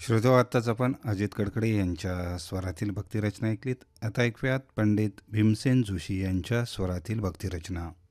श्रोतो आत्ताच आपण अजित कडकडे यांच्या स्वरातील भक्तिरचना ऐकलीत. आता ऐकूयात पंडित भीमसेन जोशी यांच्या स्वरातील भक्तिरचना.